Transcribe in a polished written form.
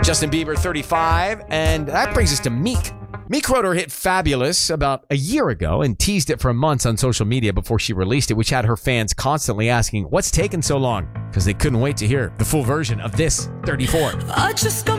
Justin Bieber, 35. And that brings us to Meek. Meek wrote her hit Fabulous about a year ago and teased it for months on social media before she released it, which had her fans constantly asking, what's taking so long? Because they couldn't wait to hear the full version of this 34.